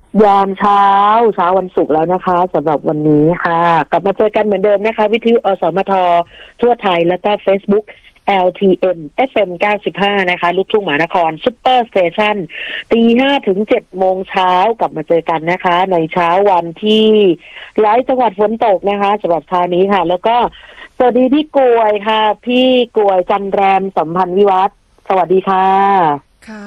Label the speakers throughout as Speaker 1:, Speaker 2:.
Speaker 1: ยามเช้าวันศุกร์แล้วนะคะสำหรับวันนี้ค่ะกลับมาเจอกันเหมือนเดิมนะคะวิทยุอสมททั่วไทยแล้วก็ Facebook LTM FM 95นะคะลูกทุ่งมหานครซุปเปอร์สเตชัน5:00 ถึง 7:00 น.กลับมาเจอกันนะคะในเช้าวันที่หลายจังหวัดฝนตกนะคะสำหรับคราวนี้ค่ะแล้วก็สวัสดีพี่กลวยค่ะพี่กลวยจันแรมสัมพันธ์วิวัฒน์สวัสดีค่ะ
Speaker 2: ค่ะ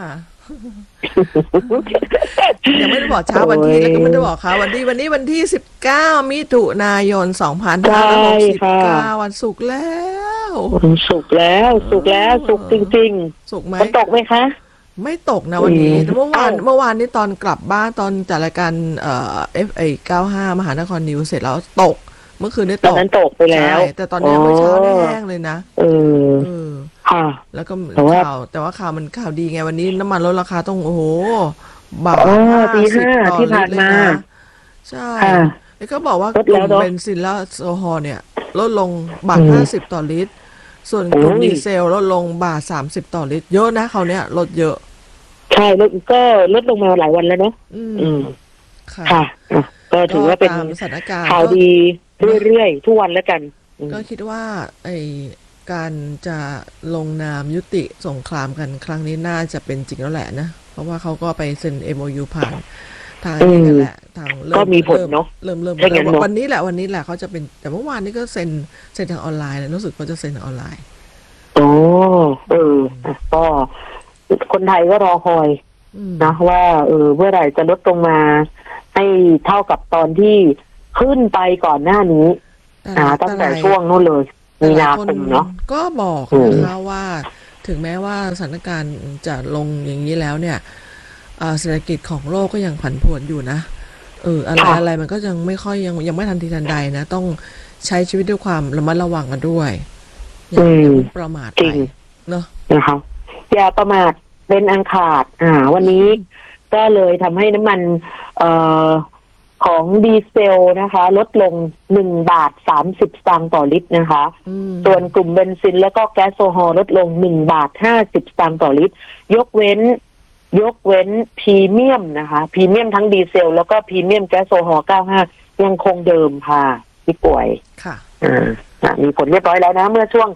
Speaker 2: ยังไม่ได้บอกเช้าวันที่แล้วก็ไม่ได้บอกค่ะวันที่19มิถุนายน2569วันศุกร์แล้ว
Speaker 1: ศุกร์จริงๆ
Speaker 2: ศุกร์ไหม
Speaker 1: ฝนตกไหมคะ
Speaker 2: ไม่ตกนะวันนี้แต่เมื่อวานนี้ตอนกลับบ้านตอนจัดรายการFA95 มหานครนิวเสร็จแล้วตกเมื่อคืนได้ตก
Speaker 1: ตอนนั้นตกไปแล้ว
Speaker 2: แต่ตอนนี้เมื่อเช้าได้แห้งเลยนะ
Speaker 1: ค่ะ
Speaker 2: แล้วก็แต่ว่าข่าวมันข่าวดีไงวันนี้น้ำมันลดราคาต้องโอ้โหบาท
Speaker 1: 50ที่ผ่านมา
Speaker 2: ใช่แล้วก็บอกว่ากลุ่มเบนซินและโซฮอล์เนี่ยลดลงบาท50ต่อลิตรส่วนกลุ่มดีเซลลดลงบาท30ต่อลิตรเยอะนะเขาเนี่ยลดเยอะ
Speaker 1: ใช่ก็ลดลงมาหลายวันแล้วเนาะค่ะก็ถือว่าเป็นข่าวดีเรื่อยๆทุกวันแล้วกัน
Speaker 2: ก็คิดว่าการจะลงนามยุติสงครามกันครั้งนี้น่าจะเป็นจริงแล้วแหละนะเพราะว่าเขาก็ไปเซ็น MOU ผ่านทางนี้กันแหละทาง
Speaker 1: ก็มีผลเนาะ
Speaker 2: เริ่มวันนี้แหละเขาจะเป็นแต่เมื่อวานนี้ก็เซ็นทางออนไลน์แล้วรู้สึกเขาจะเซ็นทางออนไลน์
Speaker 1: ก็คนไทยก็รอคอยนะว่าเมื่อไหร่จะลดลงมาให้เท่ากับตอนที่ขึ้นไปก่อนหน้านี้ตั้งแต่ช่วงนู้นเลยมีนาคมเนาะ
Speaker 2: ก็บอกนะคะว่าถึงแม้ว่าสถานการณ์จะลงอย่างนี้แล้วเนี่ยเศรษฐกิจของโลกก็ยังผันผวนอยู่นะอะไรมันก็ยังไม่ค่อยยังไม่ทันทีทันใดนะต้องใช้ชีวิตด้วยความระมัดระวังกันด้วยอย่าประมาทไปเนาะ
Speaker 1: นะคะอย่าประมาทเป็นอันขาดวันนี้ก็เลยทำให้น้ำมันของดีเซลนะคะลดลง1.30 บาทต่อลิตรนะคะส่วนกลุ่มเบนซินแล้วก็แก๊สโซฮอล์ลดลง1.50 บาทต่อลิตรยกเว้นพรีเมียมนะคะพรีเมียมทั้งดีเซลแล้วก็พรีเมียมแก๊สโซฮอล์95ยังคงเดิมค่ะพี่ป่วย
Speaker 2: ค่ะ
Speaker 1: มีผลเรียบร้อยแล้วนะเมื่อช่วง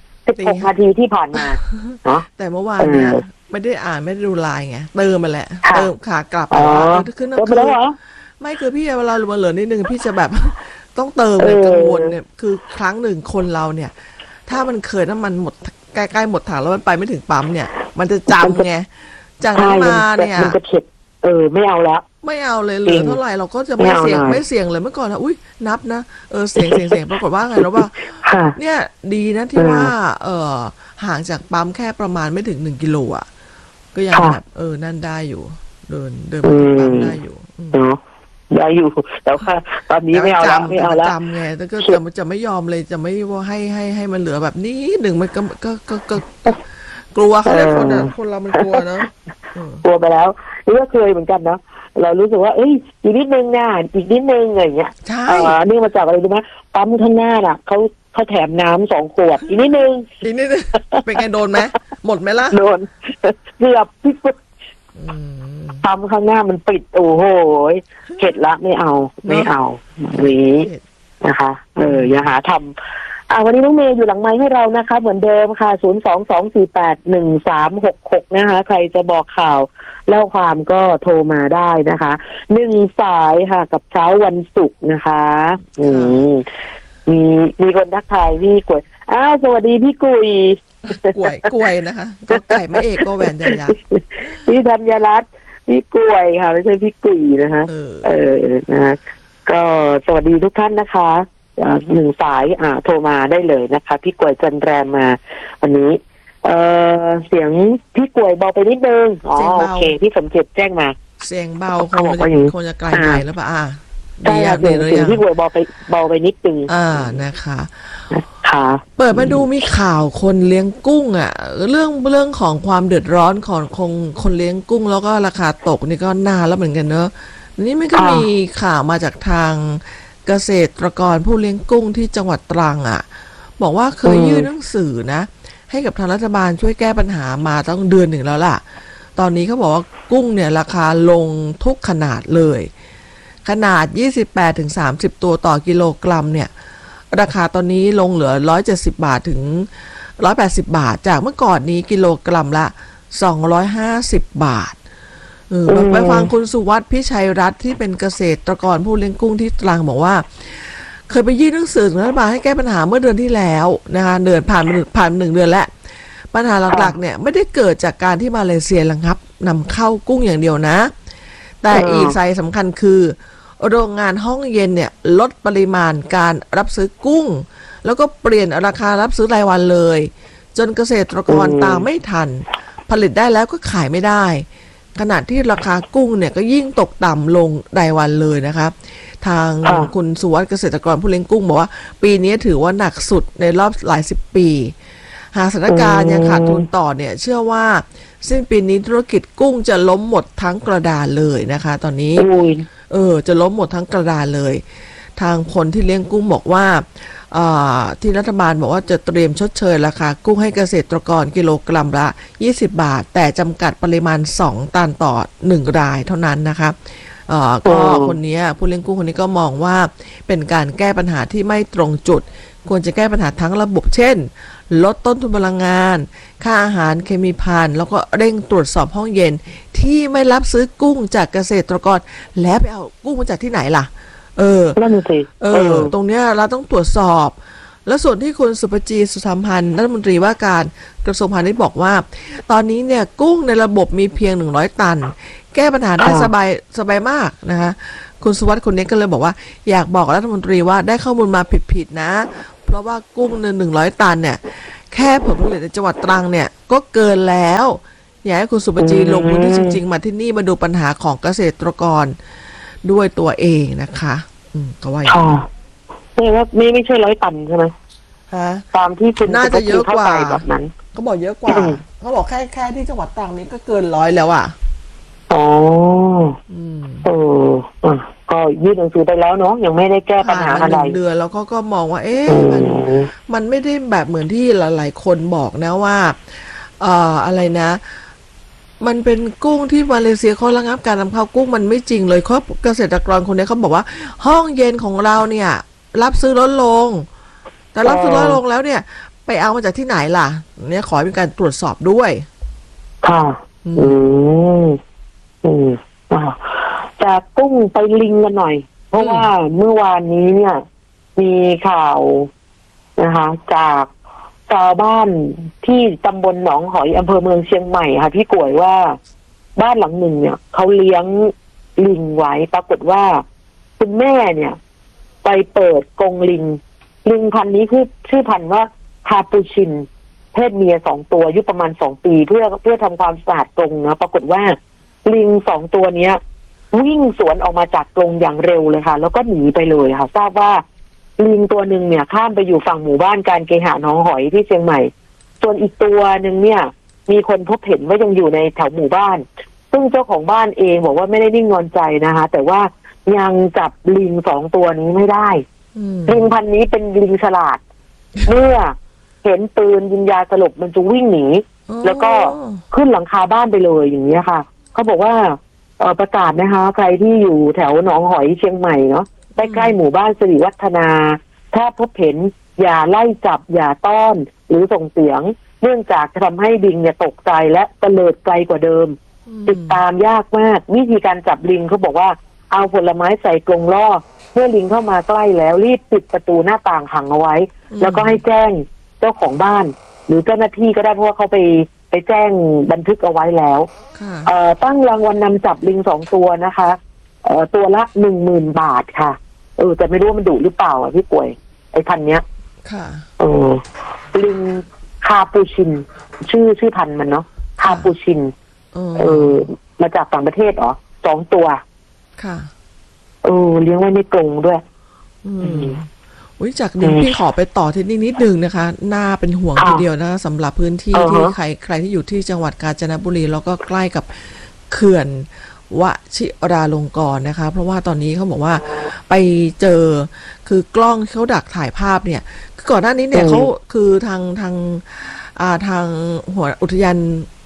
Speaker 1: 16 นาทีที่ผ่านมาเนาะ
Speaker 2: แต่เมื่อวานเนี่ยไม่ได้อ่านไม่ได้ดูไลน์ไงเติมมาแหละเติมขากลับขึ้นไม่คือพี่เวลาเหลือนิดนึงพี่จะแบบต้องเติมเลยกังวลเนี่ยคือครั้งหนึ่งคนเราเนี่ยถ้ามันเคยน้ำมันหมดใกล้ๆหมดถังแล้วมันไปไม่ถึงปั๊มเนี่ยมันจะจำไงจากนั้นมาเนี่ย
Speaker 1: มันจะเข็ดไม่เอาแล้ว
Speaker 2: ไม่เอาเลยเหลือเท่าไหร่เราก็จะไม่เสี่ยงเลยเมื่อก่อนนะอุ้ยนับนะเสี่ยงปรากฏว่าไงแล้วว่าเนี่ยดีนะที่ว่าห่างจากปั๊มแค่ประมาณไม่ถึง1 กิโลอ่ะก็ยังแบบนั่นได้อยู่เดินไปถึงปั๊มได้อยู่
Speaker 1: ได้อยู่แต่ว่าตอนนี้ไม่เอาแล้ว
Speaker 2: จำไงแต่ก็จะไม่ยอมเลยจะไม่ว่าให้มันเหลือแบบนี้หนึ่งมันก็กลัวเขาเลยคนเรามันกลัวเนาะ
Speaker 1: กลัวไปแล้วนี่ก็เคยเหมือนกันเนาะเรารู้สึกว่าอีกนิดนึงนะอีกนิดนึงอะไรอย่างเงี้ย
Speaker 2: ใช่
Speaker 1: นี่มาจากอะไรรู้ไหมปั๊มข้างหน้าน่ะเขาแถมน้ำ2 ขวดอีกนิดนึง
Speaker 2: เป็นไงโดนไหมหมดไหมล่ะ
Speaker 1: โดนเกือบพี่ปั๊มข้างหน้ามันปิดโอ้โหเข็ดละไม่เอานี้นะคะอย่าหาทำวันนี้น้องเมย์อยู่หลังไมค์ให้เรานะคะเหมือนเดิมค่ะ022481366นะคะใครจะบอกข่าวเล่าความก็โทรมาได้นะคะ1 สายค่ะกับเช้าวันศุกร์นะคะมีคนทักทายพี่กุยสวัสดีพี่กุย
Speaker 2: กวยนะคะก็ไก่ไม่เอกก็แหวนยันยักษ์
Speaker 1: พี่ธัญรัตน์พี่กวยค่ะไม่ใช่พี่กุยนะคะนะก็สวัสดีทุกท่านนะคะ1 สายโทรมาได้เลยนะคะพี่กวยจันแรมมาวันนี้เสียงพี่กวยเบาไปนิดนึงโอเคพี่สมเจตแจ้งมา
Speaker 2: เสียงเบาคงจะไกลไปแล้วป่ะ
Speaker 1: ดีเลยพี่กวยเบาไปนิดนึง
Speaker 2: นะคะเปิดมาดูมีข่าวคนเลี้ยงกุ้งเรื่องของความเดือดร้อนของคนเลี้ยงกุ้งแล้วก็ราคาตกนี่ก็นานแล้วเหมือนกันเนอะนี่มันก็มีข่าวมาจากทางเกษตรกรผู้เลี้ยงกุ้งที่จังหวัดตรังบอกว่าเคยยื่นหนังสือนะให้กับทางรัฐบาลช่วยแก้ปัญหามาตั้งเดือนหนึ่งแล้วล่ะตอนนี้เขาบอกว่ากุ้งเนี่ยราคาลงทุกขนาดเลยขนาด 28-30 ตัวต่อกิโลกรัมเนี่ยราคาตอนนี้ลงเหลือ170 บาทถึง180 บาทจากเมื่อก่อนนี้กิโลกรัมละ250 บาทไปฟังคุณสุวัฒน์พิชัยรัตน์ที่เป็นเกษตรกรผู้เลี้ยงกุ้งที่ตรังบอกว่าเคยไปยื่นหนังสือถึงรัฐบาลให้แก้ปัญหาเมื่อเดือนที่แล้วนะคะเดือนผ่าน1 เดือนแล้วปัญหาหลักๆเนี่ยไม่ได้เกิดจากการที่มาเลเซียระงับนำเข้ากุ้งอย่างเดียวนะแต่อีกสาเหตุสำคัญคือโรงงานห้องเย็นเนี่ยลดปริมาณการรับซื้อกุ้งแล้วก็เปลี่ยนราคารับซื้อรายวันเลยจนเกษตรกรตามไม่ทันผลิตได้แล้วก็ขายไม่ได้ขณะที่ราคากุ้งเนี่ยก็ยิ่งตกต่ำลงรายวันเลยนะครับทางคุณสุวัฒน์เกษตรกรผู้เลี้ยงกุ้งบอกว่าปีนี้ถือว่าหนักสุดในรอบหลายสิบปีหากสถานการณ์ยังขาดทุนต่อเนี่ยเชื่อว่าสิ้นปีนี้ธุรกิจกุ้งจะล้มหมดทั้งกระดานเลยนะคะตอนนี้จะล้มหมดทั้งกระดานเลยทางคนที่เลี้ยงกุ้งบอกว่าที่รัฐบาลบอกว่าจะเตรียมชดเชยราคากุ้งให้เกษตรกรกิโลกรัมละ20 บาทแต่จำกัดปริมาณ2 ตันต่อ1 รายเท่านั้นนะคะก็คนนี้ผู้เลี้ยงกุ้งคนนี้ก็มองว่าเป็นการแก้ปัญหาที่ไม่ตรงจุดควรจะแก้ปัญหาทั้งระบบเช่นลดต้นทุนพลังงานค่าอาหารเคมีภัณฑ์แล้วก็เร่งตรวจสอบห้องเย็นที่ไม่รับซื้อกุ้งจากเกษตรกรแล้วไปเอากุ้งมาจากที่ไหนล่ะ
Speaker 1: นั่นสิ
Speaker 2: ตรงเนี้ยเราต้องตรวจสอบแล้วส่วนที่คุณสุภจีสุธรรมพันธ์รัฐมนตรีว่าการกระทรวงพาณิชย์บอกว่าตอนนี้เนี่ยกุ้งในระบบมีเพียง100 ตันแก้ปัญหาได้สบายมากนะคะคุณสุวัฒน์คนนี้ก็เลยบอกว่าอยากบอกรัฐมนตรีว่าได้ข้อมูลมาผิดนะเพราะว่ากุ้ง100 ตันเนี่ยแค่ผลผลิตในจังหวัดตรังเนี่ยก็เกินแล้วอยากให้คุณสุภจีลงพื้นที่จริงๆมาที่นี่มาดูปัญหาของเกษตรกรด้วยตัวเองนะคะก็ว่าอย่างนี้
Speaker 1: นี่ว่าไม่ใช่100 ตันใช่ไหมตามที่คุณ
Speaker 2: น่าจะเยอะกว่า
Speaker 1: แบบนั้น
Speaker 2: เขาบอกเยอะกว่าเขาบอกแค่ที่จังหวัดตรังนี้ก็เกิน100แล้วอ่ะ
Speaker 1: ก็ยื่นหนังสือไปแล้วเนาะยังไม่ได้แก้ปัญหาอะไร
Speaker 2: 1 เดือนแล้วก็มองว่ามันไม่ได้แบบเหมือนที่หลายๆคนบอกนะว่าอะไรนะมันเป็นกุ้งที่มาเลเซียเขาระงับการนำเข้ากุ้งมันไม่จริงเลยเพราะเกษตรกรคนนี้เขาบอกว่าห้องเย็นของเราเนี่ยรับซื้อลดลงแต่รับซื้อลดลงแล้วเนี่ยไปเอามาจากที่ไหนล่ะเนี่ยขอให้มีการตรวจสอบด้วย
Speaker 1: ค่ะจากกุ้งไปลิงกันหน่อยเพราะว่าเมื่อวานนี้เนี่ยมีข่าวนะคะจากชาวบ้านที่ตำบลหนองหอยอำเภอเมืองเชียงใหม่ค่ะพี่กวยว่าบ้านหลังหนึ่งเนี่ยเขาเลี้ยงลิงไว้ปรากฏว่าคุณแม่เนี่ยไปเปิดกรงลิงพันธุ์นี้คือชื่อพันธุ์ว่าคาปูชินเพศเมีย2 ตัวอายุประมาณ2 ปีเพื่อทำความสะอาดกรงนะปรากฏว่าลิง2 ตัวเนี้ยวิ่งสวนออกมาจากกรงอย่างเร็วเลยค่ะแล้วก็หนีไปเลยค่ะทราบว่าลิงตัวหนึ่งเนี่ยข้ามไปอยู่ฝั่งหมู่บ้านการเคหะหนองหอยที่เชียงใหม่ส่วนอีกตัวหนึ่งเนี่ยมีคนพบเห็นว่ายังอยู่ในแถวหมู่บ้านซึ่งเจ้าของบ้านเองบอกว่าไม่ได้นิ่งนอนใจนะคะแต่ว่ายังจับลิง2 ตัวนี้ไม่ได้ลิงพันธุ์นี้เป็นลิงฉลาดเมื่อเห็นปืนยิงยาสลบมันจะวิ่งหนีแล้วก็ขึ้นหลังคาบ้านไปเลยอย่างนี้ค่ะเขาบอกว่าประกาศนะคะใครที่อยู่แถวหนองหอยเชียงใหม่เนาะใกล้ๆหมู่บ้านสิริวัฒนาถ้าพบเห็นอย่าไล่จับอย่าต้อนหรือส่งเสียงเนื่องจากจะทำให้ลิงเนี่ยตกใจและเตลิดไกลกว่าเดิมติดตามยากมากวิธีการจับลิงเขาบอกว่าเอาผลไม้ใส่กรงล่อเมื่อลิงเข้ามาใกล้แล้วรีบปิดประตูหน้าต่างขังเอาไว้แล้วก็ให้แจ้งเจ้าของบ้านหรือเจ้าหน้าที่ก็ได้เพราะว่าเขาไปแจ้งบันทึกเอาไว้แล้วตั้งรางวัลนำจับลิง2 ตัวนะคะตัวละ10,000 บาทค่ะแต่ไม่รู้ว่ามันดุหรือเปล่าพี่ป่วยไอ้พันเนี้ย
Speaker 2: ค่ะ
Speaker 1: ลิงคาปูชินชื่อพันมันเนาะคาปูชินมาจากต่างประเทศเหรอ2 ตัว
Speaker 2: ค่ะ
Speaker 1: เลี้ยงไว้ในกรงด้วย
Speaker 2: จากนี้พี่ขอไปต่อที่นิดนึงนะคะน่าเป็นห่วงทีเดียวนะสำหรับพื้นที่ที่ใครที่อยู่ที่จังหวัดกาญจนบุรีแล้วก็ใกล้กับเขื่อนวชิราลงกรณ์นะคะเพราะว่าตอนนี้เขาบอกว่าไปเจอคือกล้องเขาดักถ่ายภาพเนี่ยก่อนหน้านี้เนี่ยเขาคือทางหัวอุทยาน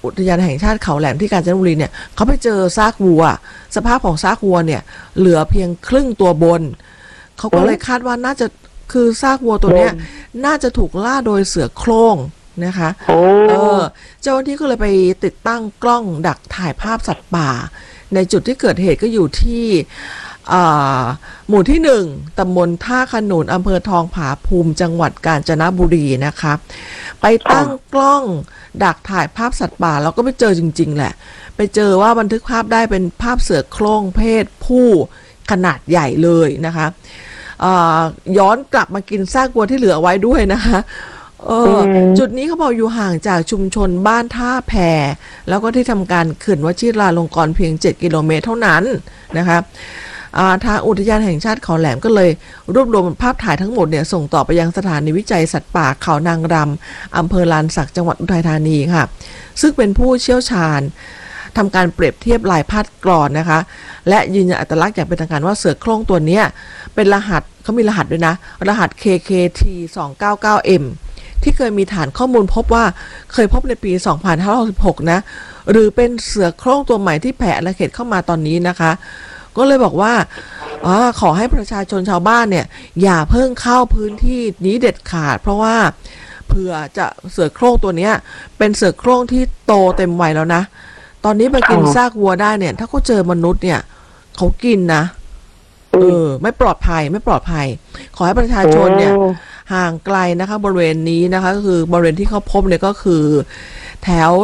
Speaker 2: อุทยานแห่งชาติเขาแหลมที่กาญจนบุรีเนี่ยเขาไปเจอซากวัวสภาพของซากวัวเนี่ยเหลือเพียงครึ่งตัวบนเขาก็เลยคาดว่าน่าจะคือซากวัวตัวเนี้ยน่าจะถูกล่าโดยเสือโคร่งนะคะเจ้าหน้าที่ก็เลยไปติดตั้งกล้องดักถ่ายภาพสัตว์ป่าในจุดที่เกิดเหตุก็อยู่ที่หมู่ที่1ตำบลท่าขนุนอำเภอทองผาภูมิจังหวัดกาญจนบุรีนะคะไปตั้งกล้องดักถ่ายภาพสัตว์ป่าแล้วก็ไปเจอจริงๆแหละไปเจอว่าบันทึกภาพได้เป็นภาพเสือโคร่งเพศผู้ขนาดใหญ่เลยนะคะย้อนกลับมากินซากวัวที่เหลือไว้ด้วยนะคะจุดนี้เขาบอกอยู่ห่างจากชุมชนบ้านท่าแพแล้วก็ที่ทำการเขื่อนวชิราลงกรณ์เพียง7 กิโลเมตรเท่านั้นนะคะทางอุทยานแห่งชาติเขาแหลมก็เลยรวบรวมภาพถ่ายทั้งหมดเนี่ยส่งต่อไปยังสถานีวิจัยสัตว์ป่าเขานางรำอำเภอลานสักจังหวัดอุทัยธานีค่ะซึ่งเป็นผู้เชี่ยวชาญทำการเปรียบเทียบลายพาดกรอนนะคะและยืนยันอัตลักษณ์อย่างเป็นทางการว่าเสือโคร่งตัวนี้เป็นรหัสเขามีรหัสด้วยนะรหัส KKT 299M ที่เคยมีฐานข้อมูลพบว่าเคยพบในปี 2566 นะหรือเป็นเสือโคร่งตัวใหม่ที่แผ่อาณาเขตเข้ามาตอนนี้นะคะก็เลยบอกว่าขอให้ประชาชนชาวบ้านเนี่ยอย่าเพิ่งเข้าพื้นที่นี้เด็ดขาดเพราะว่าเผื่อจะเสือโคร่งตัวนี้เป็นเสือโคร่งที่โตเต็มวัยแล้วนะตอนนี้มากินซากวัวได้เนี่ยถ้าเขาเจอมนุษย์เนี่ยเขากินนะไม่ปลอดภัยขอให้ประชาชนเนี่ยห่างไกลนะคะบริเวณนี้นะคะก็คือบริเวณที่เขาพบเนี่ยก็คือแถว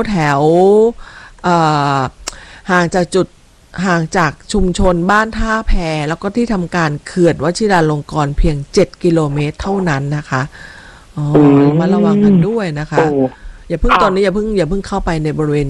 Speaker 2: ห่างจากชุมชนบ้านท่าแพแล้วก็ที่ทำการเขื่อนวชิราลงกรณ์เพียง7 กิโลเมตรเท่านั้นนะคะมาระวังกันด้วยนะคะอย่าเพิ่งตอนนี้อย่าเพิ่งเข้าไปในบริเวณ